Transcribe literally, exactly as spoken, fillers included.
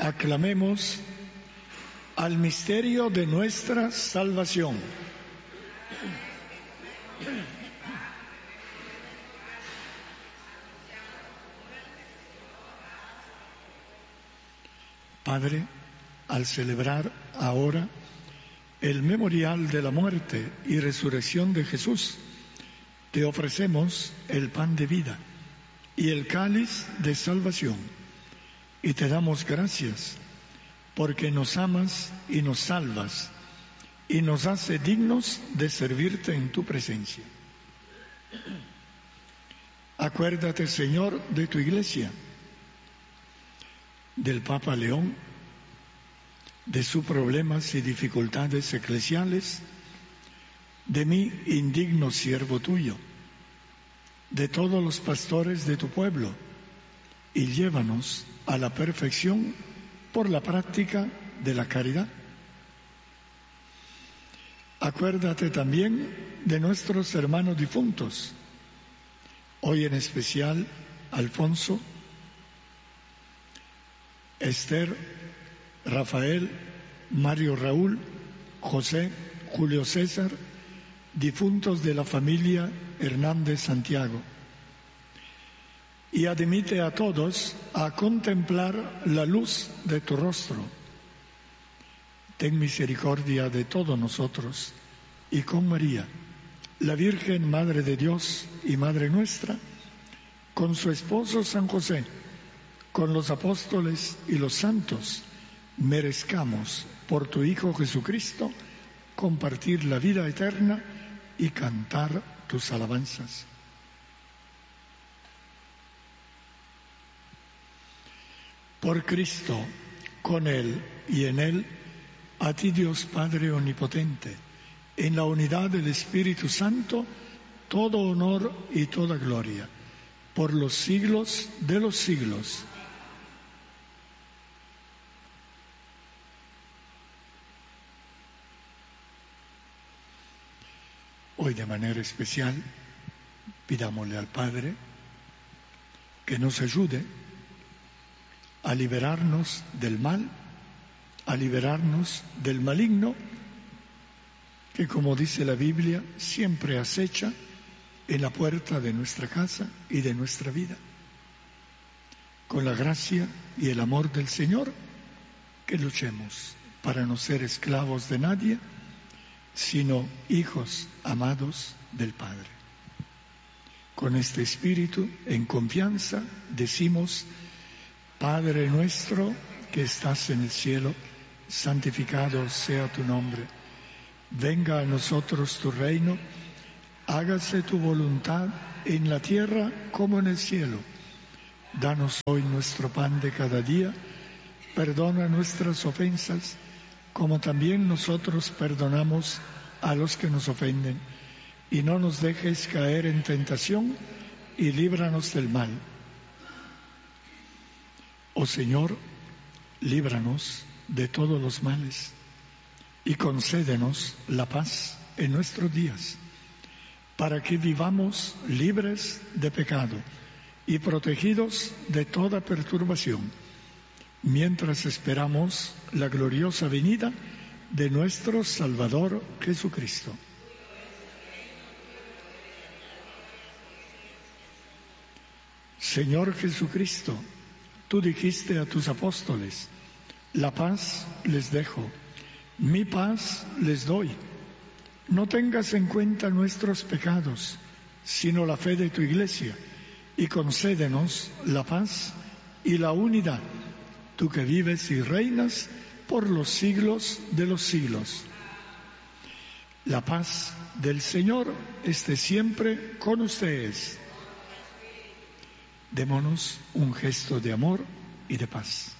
Aclamemos al misterio de nuestra salvación. Padre, al celebrar ahora el memorial de la muerte y resurrección de Jesús, te ofrecemos el pan de vida y el cáliz de salvación, y te damos gracias porque nos amas y nos salvas y nos hace dignos de servirte en tu presencia. Acuérdate, Señor, de tu Iglesia, del Papa León, de sus problemas y dificultades eclesiales, de mí, indigno siervo tuyo, de todos los pastores de tu pueblo, y llévanos a la perfección por la práctica de la caridad. Acuérdate también de nuestros hermanos difuntos, hoy en especial Alfonso, Esther, Rafael, Mario Raúl, José, Julio César, difuntos de la familia Hernández Santiago. Y admite a todos a contemplar la luz de tu rostro. Ten misericordia de todos nosotros, y con María, la Virgen Madre de Dios y Madre nuestra, con su esposo San José, con los apóstoles y los santos, merezcamos por tu Hijo Jesucristo compartir la vida eterna y cantar tus alabanzas. Por Cristo, con Él y en Él, a ti Dios Padre Omnipotente, en la unidad del Espíritu Santo, todo honor y toda gloria, por los siglos de los siglos. Hoy de manera especial pidámosle al Padre que nos ayude a liberarnos del mal, a liberarnos del maligno, que como dice la Biblia, siempre acecha en la puerta de nuestra casa y de nuestra vida. Con la gracia y el amor del Señor, que luchemos para no ser esclavos de nadie, sino hijos amados del Padre. Con este espíritu, en confianza, decimos: Padre nuestro que estás en el cielo, santificado sea tu nombre. Venga a nosotros tu reino, hágase tu voluntad en la tierra como en el cielo. Danos hoy nuestro pan de cada día, perdona nuestras ofensas, como también nosotros perdonamos a los que nos ofenden, y no nos dejes caer en tentación, y líbranos del mal. Oh Señor, líbranos de todos los males, y concédenos la paz en nuestros días, para que vivamos libres de pecado y protegidos de toda perturbación, mientras esperamos la gloriosa venida de nuestro Salvador Jesucristo. Señor Jesucristo, tú dijiste a tus apóstoles: la paz les dejo, mi paz les doy. No tengas en cuenta nuestros pecados, sino la fe de tu Iglesia, y concédenos la paz y la unidad, tú que vives y reinas por los siglos de los siglos. La paz del Señor esté siempre con ustedes. Démonos un gesto de amor y de paz.